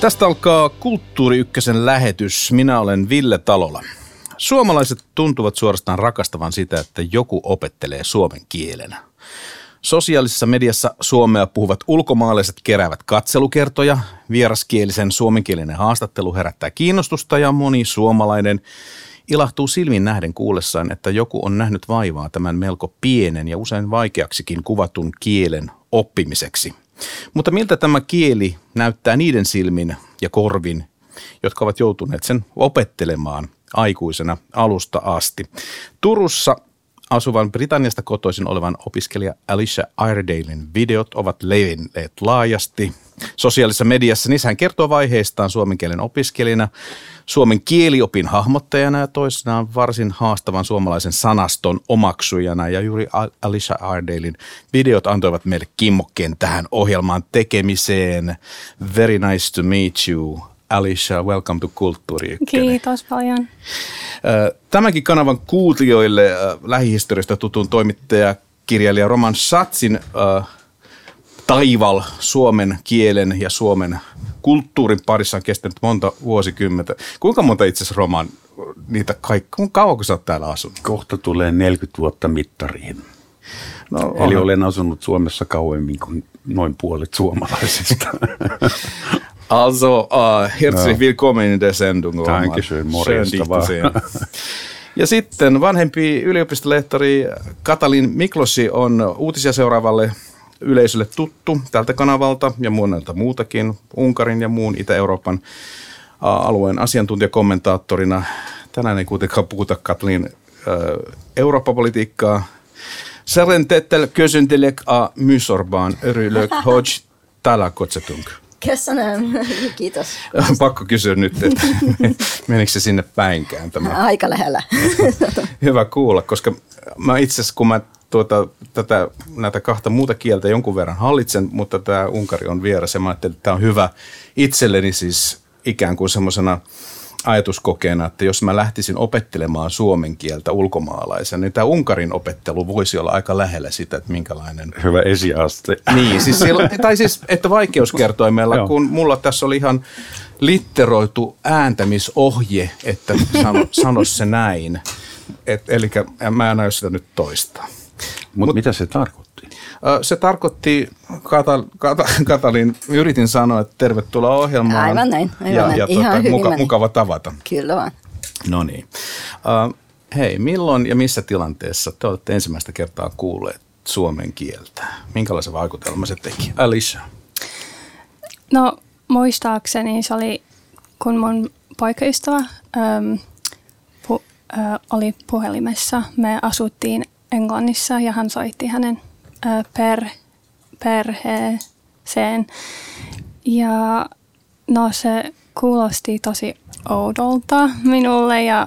Tästä alkaa Kulttuuri Ykkösen lähetys. Minä olen Ville Talola. Suomalaiset tuntuvat suorastaan rakastavan sitä, että joku opettelee suomen kielen. Sosiaalisessa mediassa suomea puhuvat ulkomaalaiset keräävät katselukertoja, vieraskielisen suomenkielinen haastattelu herättää kiinnostusta ja moni suomalainen ilahtuu silmin nähden kuullessaan, että joku on nähnyt vaivaa tämän melko pienen ja usein vaikeaksikin kuvatun kielen oppimiseksi. Mutta miltä tämä kieli näyttää niiden silmin ja korvin, jotka ovat joutuneet sen opettelemaan aikuisena alusta asti? Turussa asuvan Britanniasta kotoisin olevan opiskelija Alicia Iredalen videot ovat levinneet laajasti sosiaalisessa mediassa. Niissä hän kertoo vaiheistaan suomen kielen opiskelijana, suomen kieliopin hahmottajana ja toisenaan varsin haastavan suomalaisen sanaston omaksujana. Ja juuri Alicia Iredalen videot antoivat meille kimmokkeen tähän ohjelmaan tekemiseen. Very nice to meet you. Alicia, welcome to Kulttuuri Ykkönen. Kiitos paljon. Tämänkin kanavan kuulijoille lähihistoriasta tutun toimittaja, kirjailija Roman Schatzin taival suomen kielen ja suomen kulttuurin parissa on kestänyt monta vuosikymmentä. Kuinka monta itse asiassa, Roman, niitä kaikki? Kauanko sä oot täällä asunut? Kohta tulee 40 vuotta mittariin. No, eli olen asunut Suomessa kauemmin kuin noin puolet suomalaisista. Also, herzlich willkommen in der Sendung. Dankeschön, morjesta vaan. Ja sitten vanhempi yliopistolehtori Katalin Miklosi on uutisia seuraavalle yleisölle tuttu tältä kanavalta ja monelta muutakin, Unkarin ja muun Itä-Euroopan alueen asiantuntijakommentaattorina. Tänään ei kuitenkaan puhuta, Katalin, Eurooppa-politiikkaa. Särentettel kösyntelek a mysorbaan örylök hoj talakotsetung. Kiitos. Pakko kysyä nyt, että menikö se sinne päinkään tämä? Aika lähellä. Hyvä kuulla, koska mä itse asiassa, kun mä näitä kahta muuta kieltä jonkun verran hallitsen, mutta tämä Unkari on vieras ja mä ajattelin, että tämä on hyvä itselleni siis ikään kuin semmoisena ajatuskokeena, että jos mä lähtisin opettelemaan suomen kieltä ulkomaalaisen, niin tämä Unkarin opettelu voisi olla aika lähellä sitä, että minkälainen... Hyvä esiaste. Niin, siis että vaikeuskertoimella, kun mulla tässä oli ihan litteroitu ääntämisohje, että sano se näin. Eli mä en aio sitä nyt toistaa. Mutta mitä se tarkoitti? Se tarkoitti, Katalin, yritin sanoa, että tervetuloa ohjelmaan. Aivan näin. Ja mukava tavata. Kyllä vaan. No niin. Hei, milloin ja missä tilanteessa te olette ensimmäistä kertaa kuulleet suomen kieltä? Minkälaisen vaikutelman se teki? Alicia. No muistaakseni se oli, kun mun poikaystävä oli puhelimessa. Me asuttiin Englannissa ja hän soitti hänen perheeseen. Ja no se kuulosti tosi oudolta minulle ja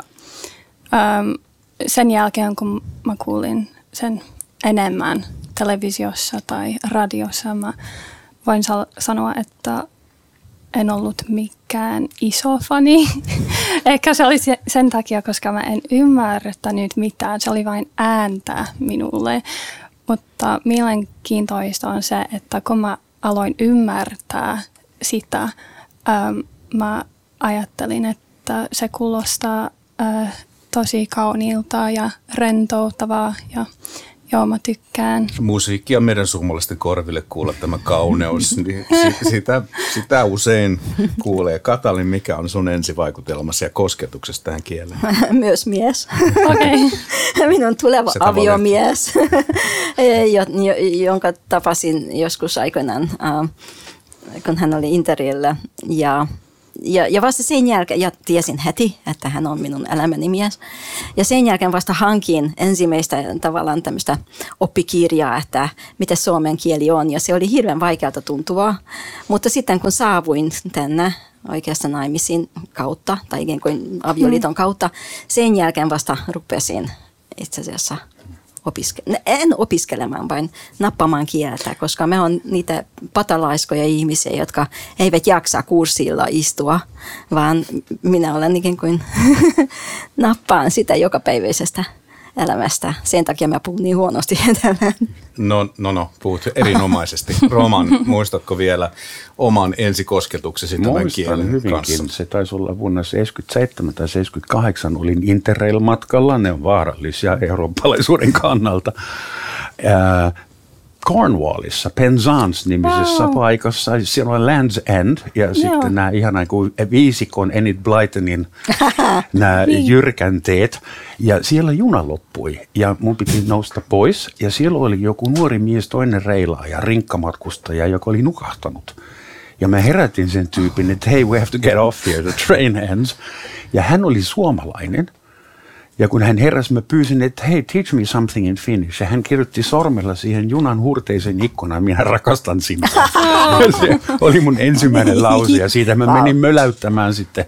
sen jälkeen kun mä kuulin sen enemmän televisiossa tai radiossa, mä voin sanoa, että en ollut mikään iso fani. Ehkä se oli sen takia, koska mä en ymmärtänyt mitään. Se oli vain ääntä minulle. Mutta mielenkiintoista on se, että kun mä aloin ymmärtää sitä, mä ajattelin, että se kuulostaa tosi kauniilta ja rentouttavaa ja joo, mä tykkään. Musiikkia meidän suomalaisten korville kuulla tämä kauneus, niin sitä usein kuulee. Katalin, mikä on sun ensivaikutelmasi ja kosketuksesta tähän kieleen? Myös mies. Okay. Minun tuleva aviomies, jonka tapasin joskus aikoinaan, kun hän oli interillä. Ja vasta sen jälkeen, ja tiesin heti, että hän on minun elämäni mies. Ja sen jälkeen vasta hankin ensimmäistä tavallaan tämmöistä oppikirjaa, että mitä suomen kieli on. Ja se oli hirveän vaikealta tuntuvaa. Mutta sitten kun saavuin tänne oikeastaan naimisiin kautta, tai ikään kuin avioliiton kautta, sen jälkeen vasta rupesin itse asiassa en opiskelemaan, vaan nappamaan kieltä, koska me on niitä patalaiskoja ihmisiä, jotka eivät jaksa kurssilla istua, vaan minä olen ikään kuin nappaan sitä jokapäiväisestä elämästä. Sen takia mä puhun niin huonosti edelleen. No, puhut erinomaisesti. Roman, muistatko vielä oman ensikosketuksesi tämän kielen hyvinkin. kanssa? Se taisi olla vuonna 77 tai 78. Olin Interrail-matkalla. Ne on vaarallisia eurooppalaisuuden kannalta. Cornwallissa, Penzance-nimisessä paikassa. Siellä on Land's End ja sitten nämä ihan kuin viisikon Enid Blytonin nämä jyrkänteet. Ja siellä juna loppui ja mun piti nousta pois. Ja siellä oli joku nuori mies, toinen reilaaja, rinkkamatkustaja, joka oli nukahtanut. Ja mä herätin sen tyypin, että hey, we have to get off here, the train ends. Ja hän oli suomalainen. Ja kun hän heräsi, mä pyysin, että hei, teach me something in Finnish. Ja hän kirjoitti sormella siihen junan hurteisen ikkunaan, minä rakastan sinua. Se oli mun ensimmäinen lause ja siitä mä menin möläyttämään sitten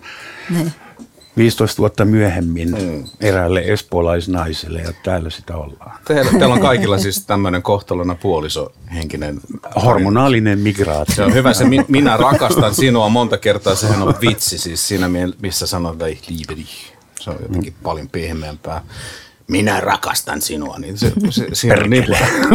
15 vuotta myöhemmin eräälle espoolaisnaiselle ja täällä sitä ollaan. Teillä on kaikilla siis tämmöinen kohtalona puolisohenkinen. Hormonaalinen migraatio. Se on hyvä se, minä rakastan sinua monta kertaa, sehän on vitsi siis siinä, missä sanotaan liebe dich. Se on jotenkin paljon pehmeämpää. Minä rakastan sinua. Niin se on niin.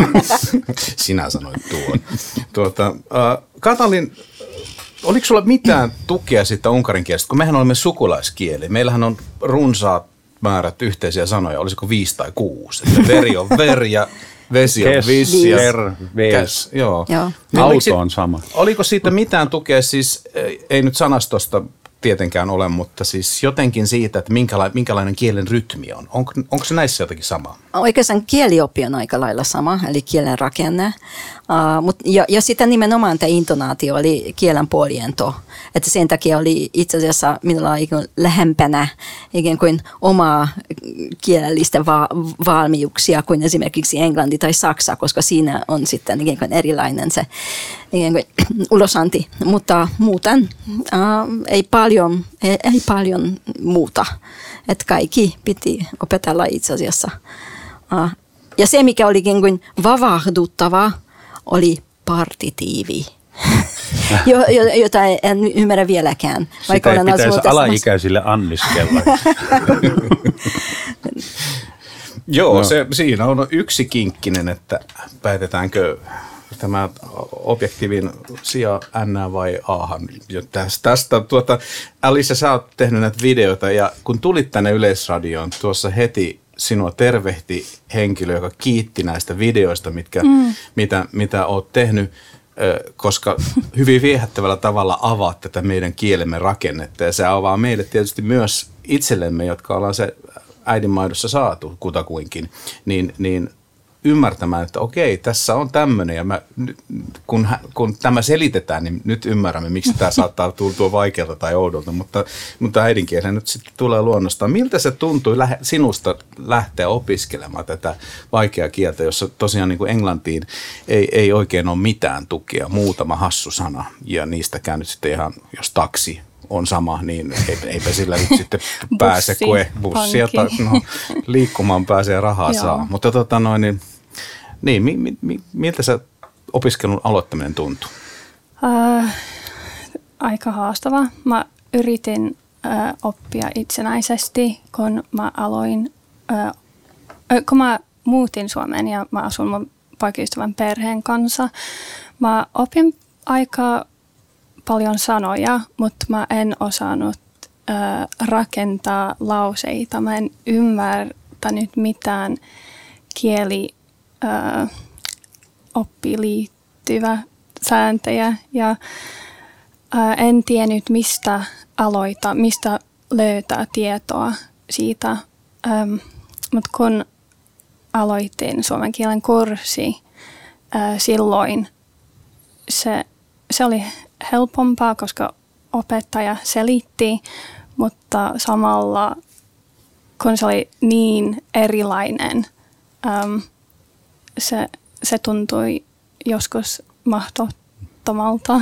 Sinä sanoit tuon. Katalin, oliko sulla mitään tukea siitä unkarin kielestä? Kun mehän olemme sukulaiskieli. Meillähän on runsaat määrät yhteisiä sanoja. Olisiko 5 tai 6? Että veri on veri ja vesi on vissi ja käs. Joo. Auto on sama. Oliko siitä mitään tukea? Siis ei nyt sanastosta tietenkään ole, mutta siis jotenkin siitä, että minkälainen kielen rytmi on. Onko se näissä jotakin sama? Oikeastaan kielioppi on aika lailla sama, eli kielen rakenne. Ja sitten nimenomaan tämä intonaatio oli kielen puoliento. Että sen takia oli itse asiassa minulla lähempänä ikään kuin omaa kielellistä valmiuksia kuin esimerkiksi englanti tai saksa, koska siinä on sitten ikään kuin erilainen se ikään kuin ulosanti. Mutta muuten ei paljon muuta. Että kaikki piti opetella itse asiassa. Ja se, mikä oli ikään kuin vavahduttava, oli partitiivi, jota en ymmärrä vieläkään. Sitä ei pitäisi alaikäisille anniskella. Joo, siinä on yksi kinkkinen, että päätetäänkö tämä objektiivin sija N vai Ahan. Tästä Alice, sä oot tehnyt näitä videoita ja kun tulit tänne Yleisradioon, tuossa heti sinua tervehti henkilö, joka kiitti näistä videoista, mitä oot tehnyt, koska hyvin viehättävällä tavalla avaat tätä meidän kielemme rakennetta ja se avaa meille tietysti myös itsellemme, jotka ollaan se äidinmaidossa saatu kutakuinkin, niin ymmärtämään, että okei, tässä on tämmöinen ja kun tämä selitetään, niin nyt ymmärrämme, miksi tämä saattaa tuntua vaikealta tai oudolta, mutta äidinkielellä nyt sitten tulee luonnostaan. Miltä se tuntui sinusta lähteä opiskelemaan tätä vaikeaa kieltä, jossa tosiaan niin kuin englantiin ei oikein ole mitään tukea, muutama hassu sana ja niistäkään nyt sitten ihan, jos taksi on sama, niin eipä sillä nyt sitten pääse, kun sieltä liikkumaan pääsee ja rahaa saa. Mutta miltä se opiskelun aloittaminen tuntui? Aika haastava. Mä yritin oppia itsenäisesti, kun mä kun mä muutin Suomeen ja mä asun mun poikaystävän perheen kanssa. Mä opin aika paljon sanoja, mutta mä en osannut rakentaa lauseita. Mä en ymmärtänyt mitään oppiin liittyvä sääntöjä ja en tiennyt mistä mistä löytää tietoa siitä. Mutta kun aloitin suomen kielen kurssi, silloin se oli helpompaa, koska opettaja selitti, mutta samalla kun se oli niin erilainen, se tuntui joskus mahdottomalta.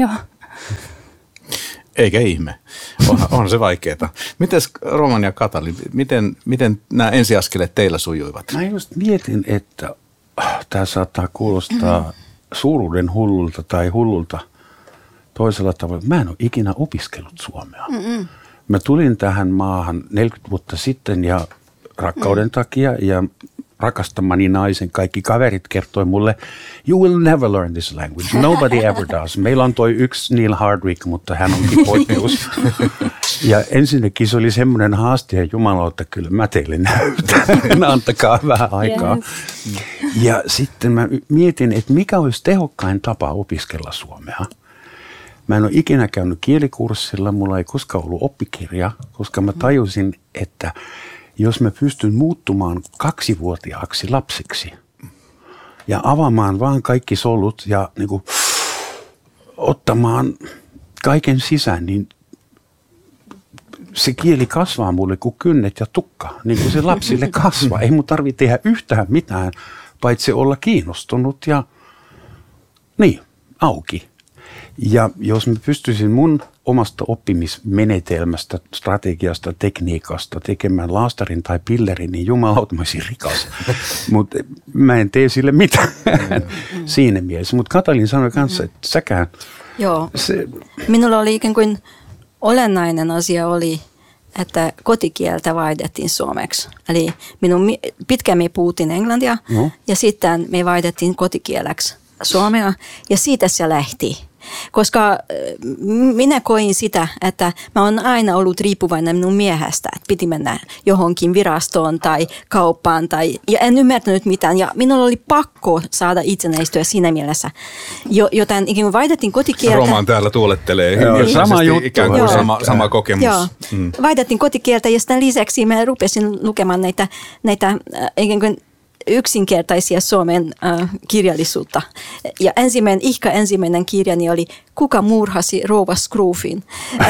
Eikä ihme. On se vaikeaa. Mites Roman ja Katalin, miten nämä ensiaskeleet teillä sujuivat? Mä just mietin, että tämä saattaa kuulostaa suuruuden hullulta tai hullulta toisella tavalla. Mä en ole ikinä opiskellut suomea. Mä tulin tähän maahan 40 vuotta sitten ja rakkauden takia ja rakastamani naisen kaikki kaverit kertoi mulle, you will never learn this language, nobody ever does. Meillä on toi yksi Neil Hardwick, mutta hän onkin poikkeus. Ja ensinnäkin se oli semmoinen haaste ja jumalauta, kyllä mä teille näytän, antakaa vähän aikaa. Yes. Ja sitten mä mietin, että mikä olisi tehokkain tapa opiskella suomea. Mä en ole ikinä käynyt kielikurssilla, mulla ei koskaan ollut oppikirja, koska mä tajusin, että jos mä pystyn muuttumaan 2-vuotiaaksi lapsiksi ja avaamaan vaan kaikki solut ja niin kuin, ottamaan kaiken sisään, niin se kieli kasvaa mulle kuin kynnet ja tukka, niin kuin se lapsille kasvaa. Ei mun tarvitse tehdä yhtään mitään, paitsi olla kiinnostunut ja niin, auki. Ja jos mä pystyisin mun omasta oppimismenetelmästä, strategiasta, tekniikasta tekemään laastarin tai pillerin, niin jumalauta mä olisin rikas. Mutta mä en tee sille mitään siinä mielessä. Mutta Katalin sanoi kanssa, että säkään. Joo. Minulla oli ikään kuin olennainen asia oli, että kotikieltä vaihdettiin suomeksi. Eli pitkään me puhuttiin englantia ja sitten me vaihdettiin kotikieleksi suomea ja siitä se lähti. Koska minä koin sitä, että mä oon aina ollut riippuvainen minun miehestä, että piti mennä johonkin virastoon tai kauppaan ja en ymmärtänyt mitään. Ja minulla oli pakko saada itsenäistyä siinä mielessä, joten ikään kuin vaihdettiin kotikieltä. Roman täällä tuolettelee sama juttu. Ikään kuin sama kokemus. Joo. Vaihdettiin kotikieltä ja sitten lisäksi mä rupesin lukemaan näitä ikään kuin yksinkertaisia suomen kirjallisuutta. Ja ensimmäinen kirjani oli Kuka murhasi rouva Scroofin.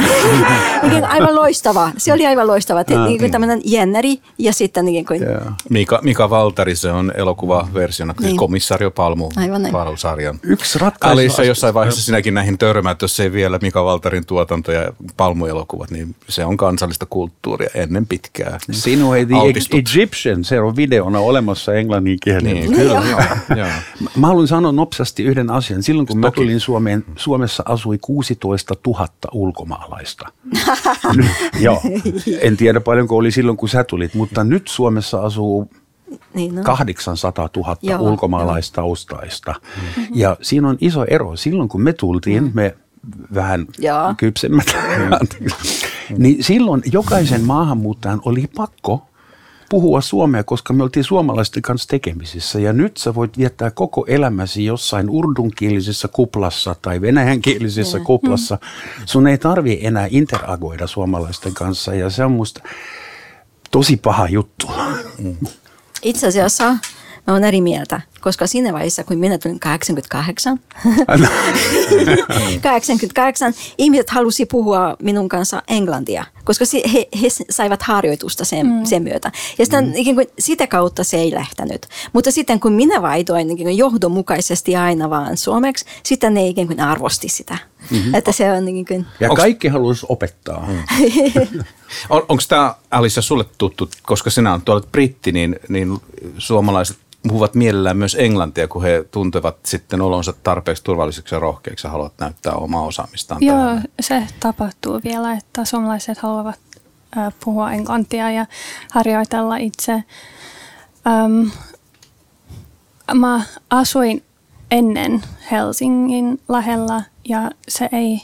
Aivan loistava. Se oli aivan loistava. Tämmöinen jenneri ja sitten Mika Valtari, se on elokuvaversiona Komissario Palmu-sarjan. Yksi ratkaisu. Alissa jossain vaiheessa sinäkin näihin törmäät, jos ei vielä Mika Valtarin tuotanto ja Palmu-elokuvat, niin se on kansallista kulttuuria ennen pitkää. Sinuhe the Egyptian, se on videona olemassa englannin kielellä. Niin, kyllä. Joo. Mä haluan sanoa nopsasti yhden asian. Silloin kun mä tulin Suomeen, Suomessa asui 16 000 ulkomaalaista. Joo, en tiedä paljonko oli silloin kun sä tulit, mutta nyt Suomessa asuu 800 000 ulkomaalaistaustaista. Ja siinä on iso ero. Silloin kun me tultiin, me vähän kypsemmät, niin silloin jokaisen maahanmuuttajan oli pakko puhua suomea, koska me oltiin suomalaisten kanssa tekemisissä. Ja nyt sä voit viettää koko elämäsi jossain urdunkielisessä kuplassa tai venäjänkielisessä kuplassa. Sun ei tarvi enää interagoida suomalaisten kanssa ja se on musta tosi paha juttu. Itse asiassa mä oon eri mieltä, koska siinä vaiheessa, kun minä tulin 88, ihmiset halusi puhua minun kanssa englantia, koska he saivat harjoitusta sen myötä. Ja sitten sitä kautta se ei lähtenyt. Mutta sitten kun minä vaihdoin johdonmukaisesti aina vaan suomeksi, sitten ne ikään kuin arvosti sitä. Että se on ja kaikki haluaisi opettaa. Onko tämä, Alissa, sulle tuttu, koska sinä on tuolla britti, niin suomalaiset puhuvat mielellään myös englantia, kun he tuntevat sitten olonsa tarpeeksi turvalliseksi ja rohkeiksi ja haluavat näyttää omaa osaamistaan. Joo, se tapahtuu vielä, että suomalaiset haluavat puhua englantia ja harjoitella itse. Mä asuin ennen Helsingin lähellä ja se ei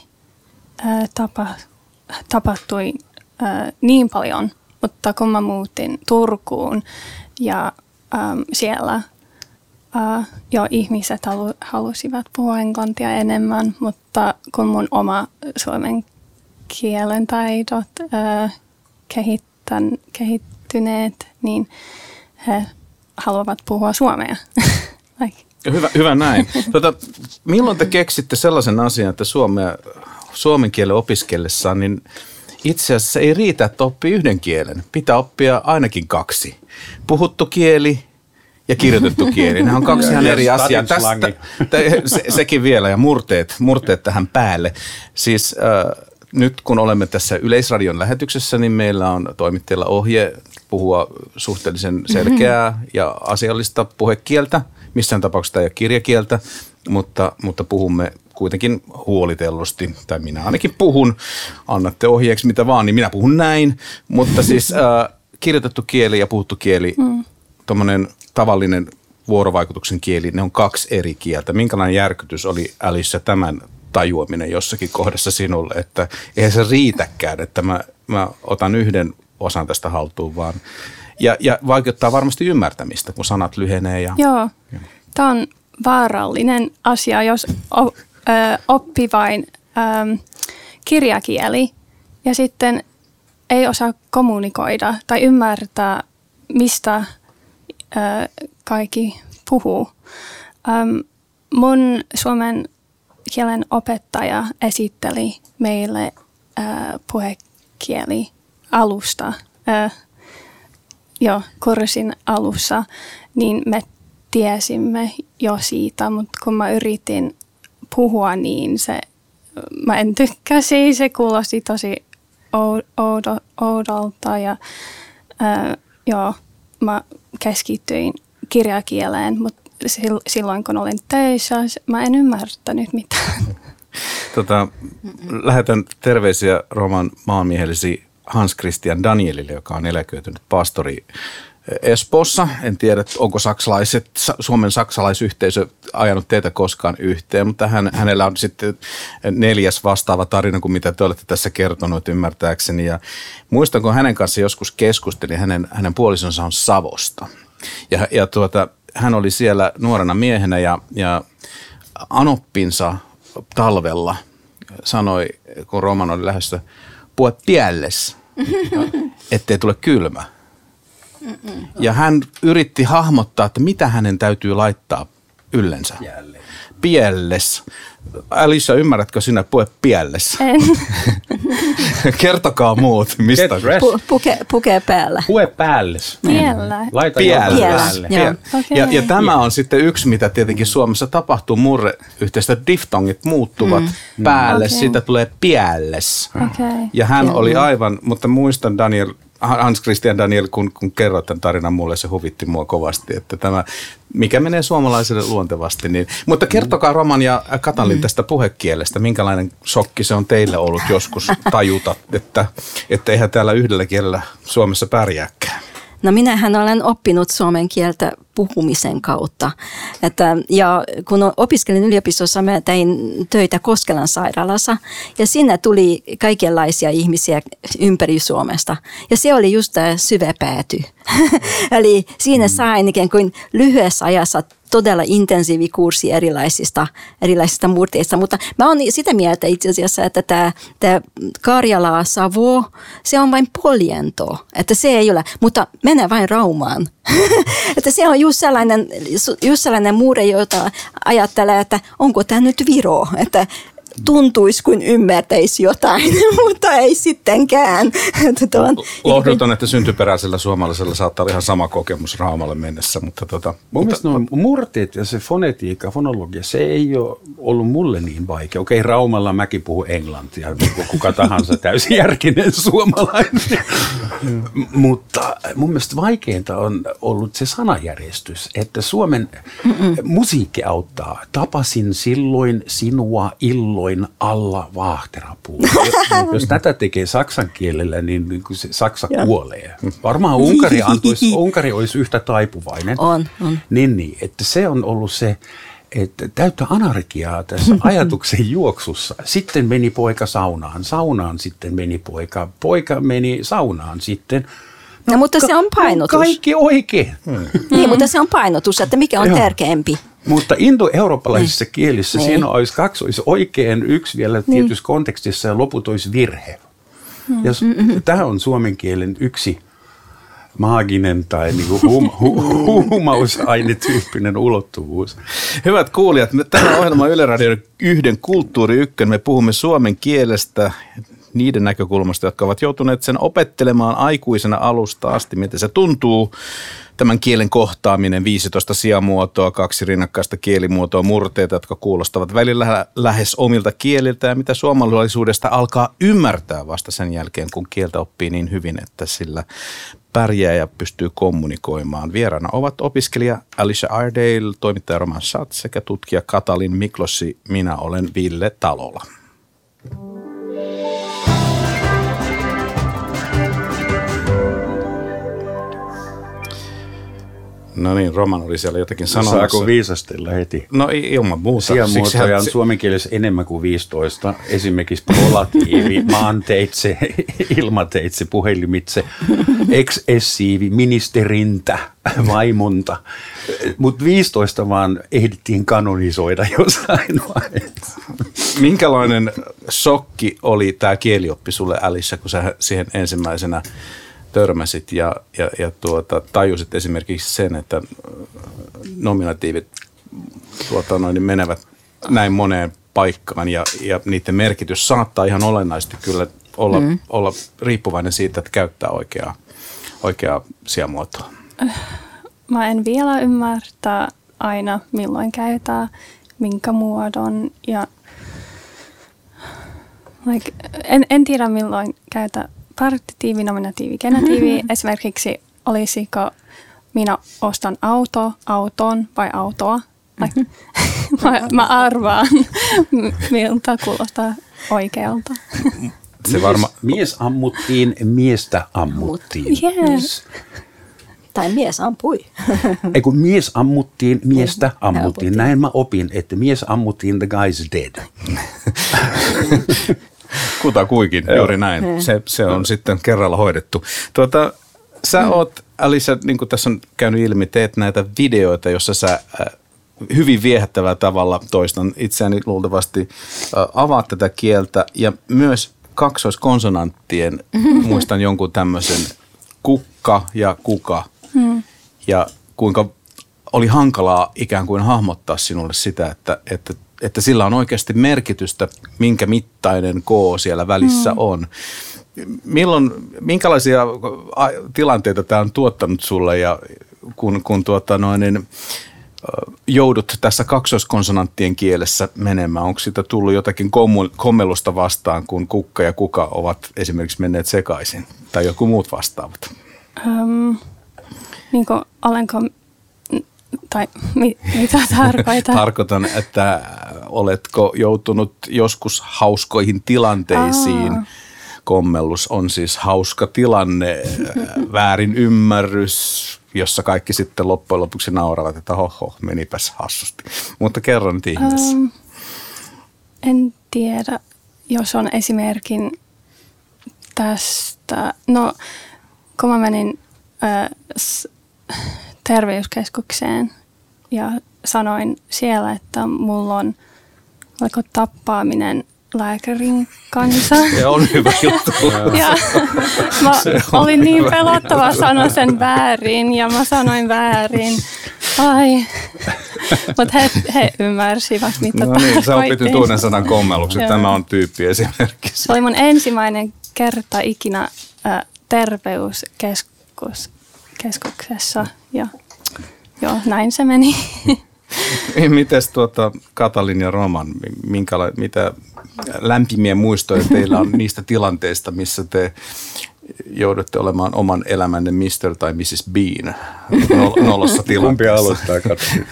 tapahtui niin paljon, mutta kun mä muutin Turkuun ja siellä jo ihmiset halusivat puhua englantia enemmän, mutta kun mun oma suomen kielen taidot kehittyneet, suomeen, niin he haluavat puhua suomea. Hyvä näin. Milloin te keksitte sellaisen asian, että suomen kielen opiskellessaan, niin itse asiassa ei riitä, että oppii yhden kielen. Pitää oppia ainakin 2. Puhuttu kieli ja kirjoitettu kieli. Nämä on 2 ihan eri asiaa. Sekin vielä ja murteet tähän päälle. Siis nyt kun olemme tässä Yleisradion lähetyksessä, niin meillä on toimittajalla ohje puhua suhteellisen selkeää ja asiallista puhekieltä. Missään tapauksessa ei ole kirjakieltä, mutta puhumme kuitenkin huolitellusti, tai minä ainakin puhun, annatte ohjeeksi mitä vaan, niin minä puhun näin, mutta siis kirjoitettu kieli ja puhuttu kieli, tuommoinen tavallinen vuorovaikutuksen kieli, ne on 2 eri kieltä. Minkälainen järkytys oli Alice tämän tajuaminen jossakin kohdassa sinulle, että eihän se riitäkään, että mä otan yhden osan tästä haltuun vaan. Ja vaikuttaa varmasti ymmärtämistä, kun sanat lyhenee. Joo, tämä on vaarallinen asia, jos oppi vain kirjakieli ja sitten ei osaa kommunikoida tai ymmärtää, mistä kaikki puhuu. Mun suomen kielen opettaja esitteli meille puhekieli alusta, kurssin alussa, niin me tiesimme jo siitä, mutta kun mä yritin puhua, niin mä en tykkäsi, se kuulosti tosi oudolta ja mä keskityin kirjakieleen, mutta silloin kun olin töissä, mä en ymmärtänyt mitään. Lähetän terveisiä Roman maanmiehellesi Hans Christian Danielille, joka on eläköitynyt pastori Espoossa. En tiedä, onko Suomen saksalaisyhteisö ajanut teitä koskaan yhteen, mutta hänellä on sitten 4. vastaava tarina kuin mitä te olette tässä kertonut ymmärtääkseni. Ja muistan, kun hänen kanssa joskus keskustelin, hänen puolisonsa on Savosta. Ja hän oli siellä nuorena miehenä ja anoppinsa talvella sanoi, kun Roman oli lähdössä, puhe pielles, ettei tule kylmä. Ja hän yritti hahmottaa, että mitä hänen täytyy laittaa yllensä. Pielles. Alicia, ymmärrätkö sinä puhe pielles? En. Kertokaa muut. Mistä? Puke päällä. Puhe päälles. Piellä. Laita Pielles. Okay. Ja tämä on sitten yksi, mitä tietenkin Suomessa tapahtuu. Murreyhteistä diftongit muuttuvat päälle. Okay. Siitä tulee pielles. Okay. Ja hän oli aivan, mutta muistan Hans Christian Daniel, kun kerroit tämän tarinan mulle, se huvitti mua kovasti, että tämä, mikä menee suomalaiselle luontevasti. Niin. Mutta kertokaa Roman ja Katalin tästä puhekielestä, minkälainen shokki se on teille ollut joskus tajuta, että eihän täällä yhdellä kielellä Suomessa pärjääkään. No minähän olen oppinut suomen kieltä puhumisen kautta. Ja kun opiskelin yliopistossa, mä tein töitä Koskelan sairaalassa ja sinne tuli kaikenlaisia ihmisiä ympäri Suomesta. Ja se oli just tämä syväpääty. Eli siinä sain ikään kuin lyhyessä ajassa todella intensiivikurssi erilaisista murteista, mutta mä oon sitä mieltä itse asiassa, että tämä Karjala-Savo, se on vain poljento, että se ei ole, mutta mene vain Raumaan. Että se on just sellainen murre, jota ajattelee, että onko tämä nyt Viro, että tuntuisi kuin ymmärtäisi jotain, mutta ei sittenkään. Lohduton, että syntyperäisellä suomalaisella saattaa olla ihan sama kokemus Raumalle mennessä. Mutta mun mielestä murteet ja se fonetiikka, fonologia, se ei ole ollut mulle niin vaikea. Okei, Raumalla mäkin puhun englantia, kuka tahansa täysin järkinen suomalainen. Mutta mun mielestä vaikeinta on ollut se sanajärjestys, että Suomen musiikki auttaa. Tapasin silloin sinua illoin alla vaahterapuu. Jos tätä tekee saksan kielellä, niin se Saksa kuolee. Varmaan Unkari olisi yhtä taipuvainen. On. Niin, että se on ollut se, että täyttä anarkiaa tässä ajatuksen juoksussa. Sitten meni poika saunaan sitten meni poika meni saunaan sitten. No, mutta se on painotus. Kaikki oikein. Niin, mutta se on painotus, että mikä on tärkeämpi. Mutta indo-eurooppalaisissa kielissä siinä olisi 2, olisi oikein, 1 vielä tietyssä kontekstissa ja loput olisi virhe. Ja tämä on suomen kielen yksi maaginen tai niinku huumausainetyyppinen ulottuvuus. Hyvät kuulijat, tämä ohjelma Yle Radion 1 Kulttuuri 1. Me puhumme suomen kielestä niiden näkökulmasta, jotka ovat joutuneet sen opettelemaan aikuisena alusta asti, miten se tuntuu. Tämän kielen kohtaaminen, 15 sijamuotoa, 2 rinnakkaista kielimuotoa, murteita, jotka kuulostavat välillä lähes omilta kieliltä ja mitä suomalaisuudesta alkaa ymmärtää vasta sen jälkeen, kun kieltä oppii niin hyvin, että sillä pärjää ja pystyy kommunikoimaan. Vieraana ovat opiskelija Alicia Iredale, toimittaja Roman Schatz sekä tutkija Katalin Miklossi. Minä olen Ville Talola. No niin, Roman oli siellä jotakin sanomassa. Saako viisastella heti? No ilman muuta. Sijamuotoja on suomenkielessä enemmän kuin 15. Esimerkiksi prolatiivi, maanteitse, ilmateitse, puhelimitse, eksessiivi, ministerintä, vaimonta. Mutta 15 vaan ehdittiin kanonisoida jossain vaiheessa. Minkälainen shokki oli tämä kielioppi sulle, Alicia, kun sä siihen ensimmäisenä törmäsit ja tajusit esimerkiksi sen, että nominatiivit menevät näin moneen paikkaan ja niiden merkitys saattaa ihan olennaisesti kyllä olla riippuvainen siitä, että käyttää oikeaa sijamuotoa. Mä en vielä ymmärtää aina, milloin käyttää minkä muodon ja en tiedä milloin käyttää partitiivi, nominatiivi, genitiivi. Esimerkiksi olisiko minä ostan auton vai autoa. Mä arvaan, miltä kuulostaa oikealta. Se mies ammuttiin, miestä ammuttiin. Yes. Tai mies ampui. Ei kun mies ammuttiin, miestä ammuttiin. Näin mä opin, että mies ammuttiin, the guy's dead. Kutakuinkin, juuri näin. Se on sitten kerralla hoidettu. Sä oot, Alicia, niin kuin tässä on käynyt ilmi, teet näitä videoita, jossa sä hyvin viehättävällä tavalla, toistan itseäni luultavasti, avaat tätä kieltä ja myös kaksoiskonsonanttien, muistan jonkun tämmöisen kukka ja kuka ja kuinka oli hankalaa ikään kuin hahmottaa sinulle sitä, että sillä on oikeasti merkitystä, minkä mittainen K siellä välissä on. Minkälaisia tilanteita tämä on tuottanut sulle ja kun joudut tässä kaksoiskonsonanttien kielessä menemään, onko siitä tullut jotakin kommellusta vastaan, kun kukka ja kuka ovat esimerkiksi menneet sekaisin tai joku muut vastaavat? Olenko, tai mitä tarkoitan? Tarkoitan, että oletko joutunut joskus hauskoihin tilanteisiin. Kommellus on siis hauska tilanne, väärin ymmärrys, jossa kaikki sitten loppujen lopuksi nauravat, että menipäs hassusti. Mutta kerro nyt ihmeessä. En tiedä, jos on esimerkin tästä. No, kun mä menin terveyskeskukseen ja sanoin siellä, että mulla on tappaminen lääkärin kanssa. Se on hyvä juttu. Ja mä olin niin pelottava sanoa sen väärin ja mä sanoin väärin. Mutta he ymmärsivät, mitä tarkoitin. Sä opit uuden sanan kommelluksen. Tämä on tyyppi esimerkiksi. Se oli mun ensimmäinen kerta ikinä terveyskeskuksessa ja joo, näin se meni. Mites Katalin ja Roman, mitä lämpimiä muistoja teillä on niistä tilanteista, missä te joudutte olemaan oman elämänne Mr. tai Mrs. Bean nolossa tilanteessa? Kumpi aloittaa, Katalin?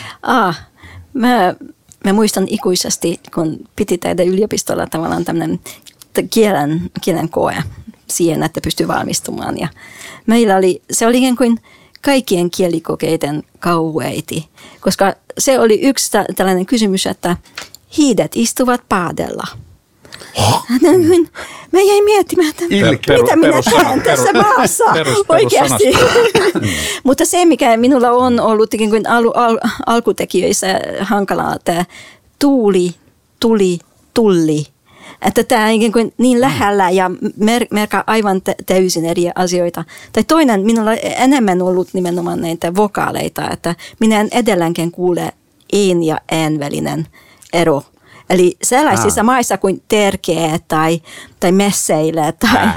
Mä muistan ikuisesti, kun piti tehdä yliopistolla tavallaan tämmöinen kielen koe siihen, että pystyy valmistumaan. Ja meillä se oli ikään kuin kaikkien kielikokeiden kauheiti, koska se oli yksi tällainen kysymys, että hiidet istuvat paadella. Mä jäin miettimään, että mitä minä teen tässä maassa oikeasti. Mutta se, mikä minulla on ollut ikään kuin alkutekijöissä hankalaa, että tuuli, tuli, tulli. Että tämä on niin lähellä ja merkkaa aivan täysin eri asioita. Tai toinen, minulla on enemmän ollut nimenomaan näitä vokaaleita, että minä en edelleenkin kuule en ja en välinen ero. Eli sellaisissa maissa kuin terkeä tai messeille, tai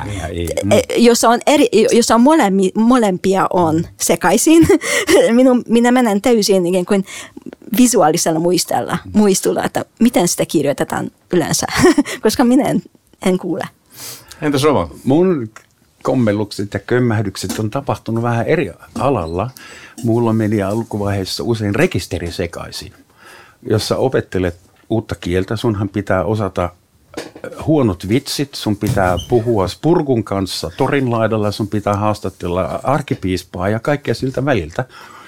jos on molempia on sekaisin, minä menen täysin ikään kuin visuaalisella muistulla, että miten sitä kirjoitetaan yleensä, koska minä en kuule. Entäs Rova? Mun kommellukset ja kömmähdykset on tapahtunut vähän eri alalla. Mulla meni alkuvaiheessa usein rekisteri sekaisin. Jos sä opettelet uutta kieltä, sunhan pitää osata huonot vitsit, sun pitää puhua Spurkun kanssa torin laidalla, sun pitää haastatella arkkipiispaa ja kaikkea siltä väliltä.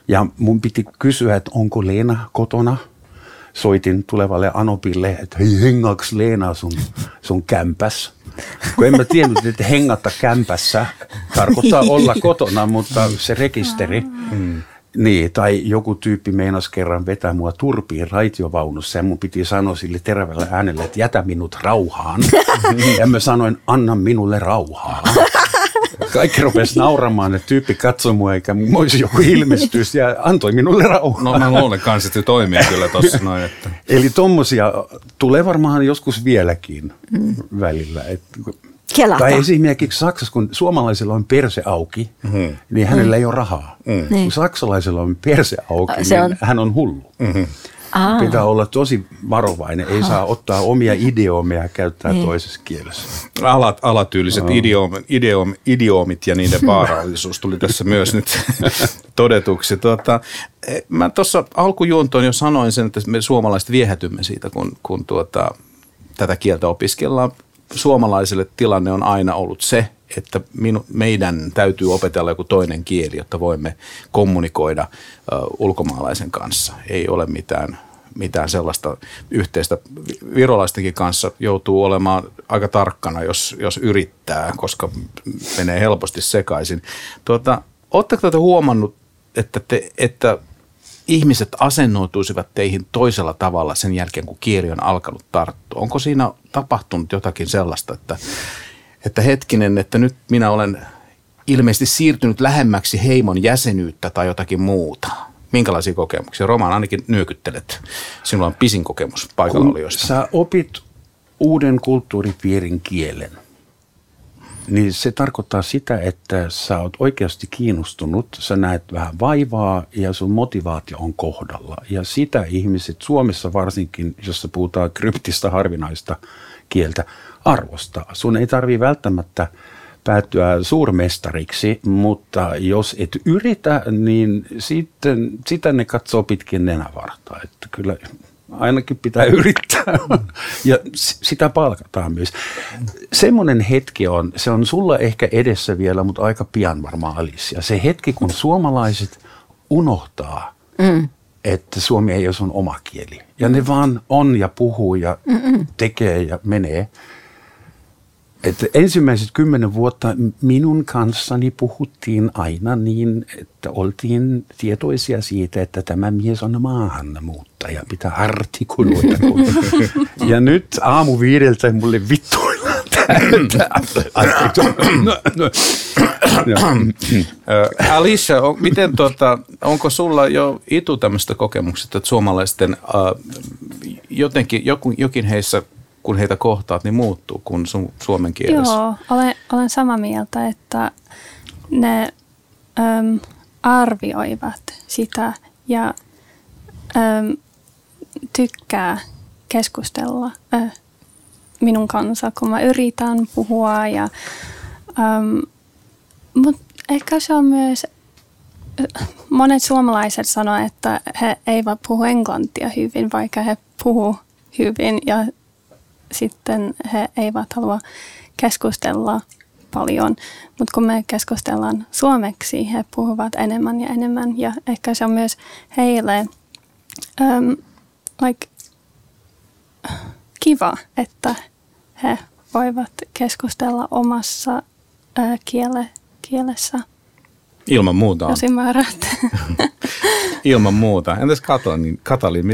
Ja mun piti kysyä, että onko Leena kotona. Soitin tulevalle Anopille, että hei, hengaks Leena sun kämpäs. Kun en mä tiennyt, että hengata kämpässä tarkoittaa olla kotona, mutta se rekisteri. Niin, tai joku tyyppi meinasi kerran vetää mua turpiin raitiovaunussa ja mun piti sanoa sille terävällä äänellä, että jätä minut rauhaan. Ja mä sanoin, anna minulle rauhaa. Kaikki rupesi nauramaan, että tyyppi katsoi mua eikä olisi joku ilmestys ja antoi minulle rauhaa. No mä luulen kanssa, että se toimii kyllä tossa noin. Että. Eli tommosia tulee varmaan joskus vieläkin välillä. Tai esimerkiksi Saksassa, kun suomalaisella on perse auki, niin hänellä ei ole rahaa. Kun saksalaisella on perse auki, niin hän on hullu. Pitää olla tosi varovainen, ei saa ottaa omia idioomeja käyttää toisessa kielessä. Alatyyliset idioomit ja niiden vaarallisuus tuli tässä myös nyt todetuksi. Mä tuossa alkujuontoon jo sanoin sen, että me suomalaiset viehätymme siitä, kun tätä kieltä opiskellaan. Suomalaiselle tilanne on aina ollut se, että meidän täytyy opetella joku toinen kieli, jotta voimme kommunikoida ulkomaalaisen kanssa. Ei ole mitään sellaista yhteistä. Virolaistenkin kanssa joutuu olemaan aika tarkkana, jos yrittää, koska menee helposti sekaisin. Oletteko te huomannut, että ihmiset asennoituisivat teihin toisella tavalla sen jälkeen, kun kieli on alkanut tarttua? Onko siinä tapahtunut jotakin sellaista, että hetkinen, että nyt minä olen ilmeisesti siirtynyt lähemmäksi heimon jäsenyyttä tai jotakin muuta? Minkälaisia kokemuksia? Roman, ainakin nyökyttelet. Sinulla on pisin kokemus paikallaolijoista. Kun sä opit uuden kulttuuripiirin kielen, niin se tarkoittaa sitä, että sä oot oikeasti kiinnostunut, sä näet vähän vaivaa ja sun motivaatio on kohdalla. Ja sitä ihmiset Suomessa varsinkin, jossa puhutaan kryptistä harvinaista kieltä, arvostaa. Sun ei tarvitse välttämättä päätyä suurmestariksi, mutta jos et yritä, niin sitten sitä ne katsoo pitkin nenävartaa. Että kyllä ainakin pitää yrittää ja sitä palkataan myös. Semmoinen hetki se on sulla ehkä edessä vielä, mutta aika pian varmaan Alicia. Se hetki, kun suomalaiset unohtaa, että suomi ei ole sun oma kieli. Ja ne vaan on ja puhuu ja tekee ja menee. Että ensimmäiset 10 vuotta minun kanssani puhuttiin aina niin, että oltiin tietoisia siitä, että tämä mies on maahanmuuttaja, pitää artikuloida. Ja nyt aamu 5 mulle vittuillaan täältä. Alicia, onko sulla jo Itu tämmöistä kokemuksesta, että suomalaisten jokin heissä, kun heitä kohtaat, niin muuttuu kuin suomen kielessä? Joo, olen samaa mieltä, että ne arvioivat sitä ja tykkää keskustella minun kanssa, kun mä yritän puhua. Mutta ehkä se on myös, monet suomalaiset sanoo, että he eivät puhu englantia hyvin, vaikka he puhuu hyvin ja sitten he eivät halua keskustella paljon, mutta kun me keskustellaan suomeksi, he puhuvat enemmän ja enemmän ja ehkä se on myös heille kiva, että he voivat keskustella omassa kielessä. Ilman muuta. Jos ymmärrät. Ilman muuta. Entäs Katalin,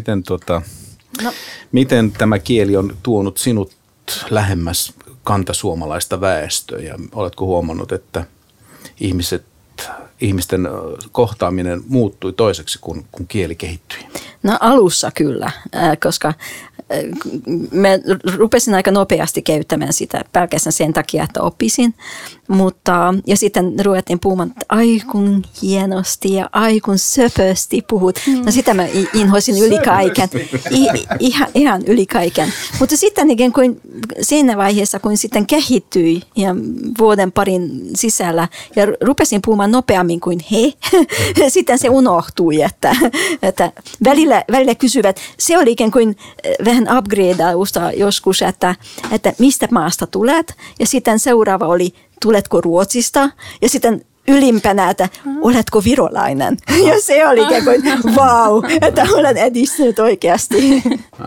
miten tämä kieli on tuonut sinut lähemmäs kantasuomalaista väestöä ja oletko huomannut, että ihmisten kohtaaminen muuttui toiseksi, kun kieli kehittyi? No alussa kyllä, koska mä rupesin aika nopeasti käyttämään sitä pelkästään sen takia, että oppisin. Ja sitten ruvettiin puhumaan, että ai kun hienosti ja ai kun söpösti puhut. No sitä mä inhoisin yli kaiken. Ihan yli kaiken. Mutta sitten ikään kuin siinä vaiheessa, kun sitten kehittyi ja vuoden parin sisällä ja rupesin puhumaan nopeammin kuin he, sitten se unohtui, että välillä kysyvät, se oli ikään kuin vähän upgradeausta joskus, että mistä maasta tulet ja sitten seuraava oli, tuletko Ruotsista? Ja sitten ylimpänä, että oletko virolainen? Ja se oli ikään kuin vau, että olen edistynyt oikeasti.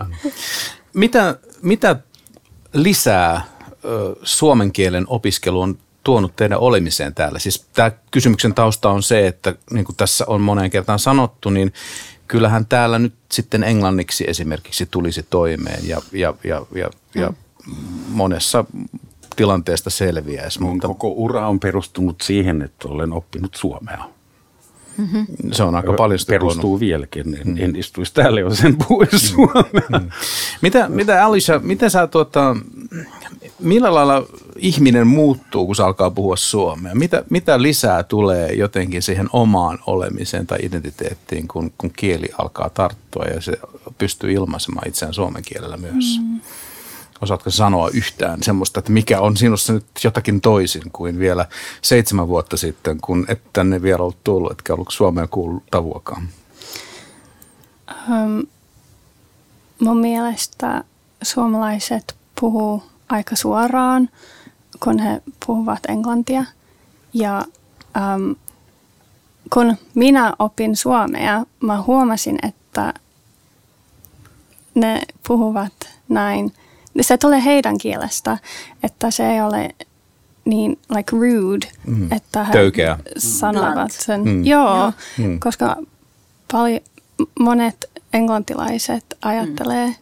Mitä lisää suomen kielen opiskelu on tuonut teidän olemiseen täällä? Siis tämä kysymyksen tausta on se, että niin kuin tässä on moneen kertaan sanottu, niin kyllähän täällä nyt sitten englanniksi esimerkiksi tulisi toimeen ja monessa tilanteesta selviäisi. Mutta koko ura on perustunut siihen, että olen oppinut suomea. Mm-hmm. Se on aika paljon perustuu vieläkin. En istuisi täällä, jos en puhuisi suomea. Mitä Alicia, millä lailla ihminen muuttuu, kun se alkaa puhua suomea? Mitä lisää tulee jotenkin siihen omaan olemiseen tai identiteettiin, kun kieli alkaa tarttua ja se pystyy ilmaisemaan itseään suomen kielellä myös? Osaatko sanoa yhtään semmoista, että mikä on sinussa nyt jotakin toisin kuin vielä 7 vuotta sitten, kun et tänne vielä ollut tullut, etkä ollut suomea kuullut tavuakaan? Mun mielestä suomalaiset puhuu aika suoraan, kun he puhuvat englantia. Ja kun minä opin suomea, mä huomasin, että ne puhuvat näin. Se tulee heidän kielestä, että se ei ole niin like rude, että he töykeä sanovat sen. Joo, koska monet englantilaiset ajattelee,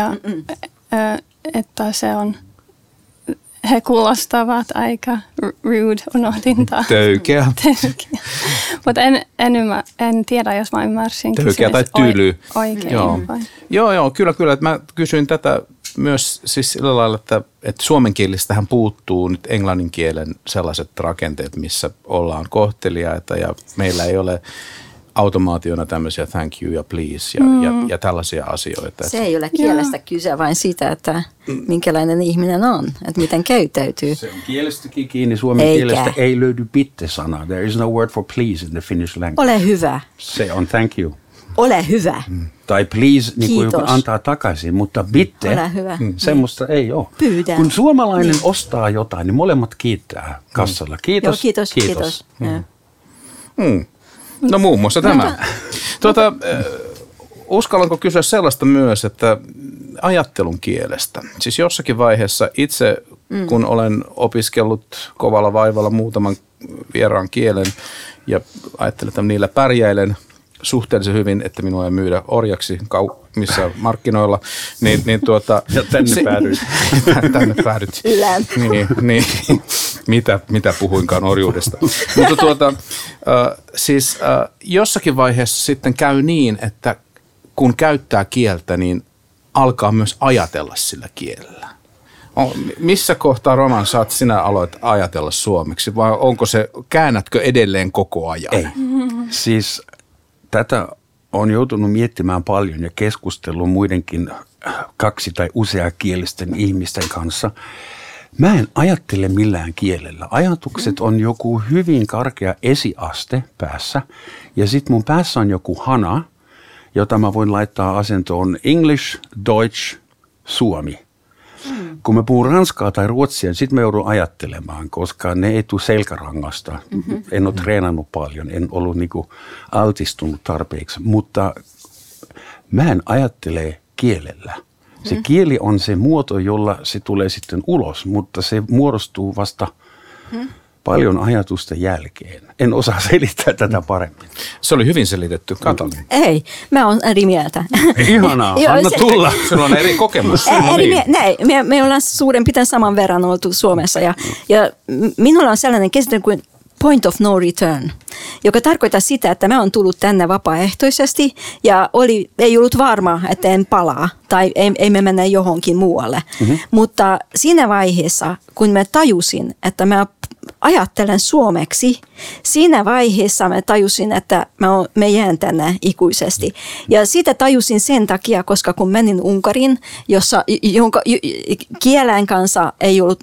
että se on, he kuulostavat aika rude, unohdin taas. Töykeä. Mutta en tiedä, jos mä ymmärsin. Töykeä tai tyly. Oikein. Joo, kyllä. Että mä kysyin tätä myös siis sillä lailla, että suomenkielistähän puuttuu nyt englannin kielen sellaiset rakenteet, missä ollaan kohteliaita ja meillä ei ole automaationa tämmöisiä thank you ja please ja tällaisia asioita. Se ei ole kielestä kyse, vain siitä, että minkälainen ihminen on, että miten käyttäytyy. Se on kielestäkin kiinni. Suomen kielestä ei löydy bitte-sana. There is no word for please in the Finnish language. Ole hyvä. Se on thank you. Ole hyvä. Tai please, niin kuin joku antaa takaisin, mutta bitte, ole hyvä. Semmoista ei ole. Pyydän. Kun suomalainen ostaa jotain, niin molemmat kiittää kassalla. Kiitos. Joo, kiitos. No muun muassa tämä. Uskallanko kysyä sellaista myös, että ajattelun kielestä. Siis jossakin vaiheessa itse, kun olen opiskellut kovalla vaivalla muutaman vieraan kielen ja ajattelen, että niillä pärjäilen suhteellisen hyvin, että minua ei myydä orjaksi missään markkinoilla. Ja tänne päädyit. Tänne päädyt. Ylän. Niin. Mitä puhuinkaan orjuudesta. Mutta siis jossakin vaiheessa sitten käy niin, että kun käyttää kieltä, niin alkaa myös ajatella sillä kielellä. Missä kohtaa, Roman, sinä aloit ajatella suomeksi vai onko se, käännätkö edelleen koko ajan? Ei. Siis tätä on joutunut miettimään paljon ja keskustellut muidenkin 2- tai useakielisten ihmisten kanssa. Mä en ajattele millään kielellä. Ajatukset on joku hyvin karkea esiaste päässä ja sitten mun päässä on joku hana, jota mä voin laittaa asentoon English, Deutsch, Suomi. Kun mä puhun ranskaa tai ruotsia, niin sitten mä joudun ajattelemaan, koska ne ei tule selkärangasta. En ole treenannut paljon, en ollut niinku altistunut tarpeeksi, mutta mä en ajattele kielellä. Se kieli on se muoto, jolla se tulee sitten ulos, mutta se muodostuu vasta paljon ajatusten jälkeen. En osaa selittää tätä paremmin. Se oli hyvin selitetty. Katalin. Ei, mä oon eri mieltä. Ihanaa, anna tulla. Sulla on eri kokemus. Me ollaan suurin piirtein saman verran oltu Suomessa ja minulla on sellainen käsite kuin point of no return, joka tarkoittaa sitä, että mä oon tullut tänne vapaaehtoisesti ja ei ollut varma, että en palaa tai ei me mennä johonkin muualle. Mutta siinä vaiheessa, kun mä tajusin, että mä ajattelen suomeksi, siinä vaiheessa mä tajusin, että mä jään tänne ikuisesti. Ja sitä tajusin sen takia, koska kun menin Unkariin, jonka kielen kanssa ei ollut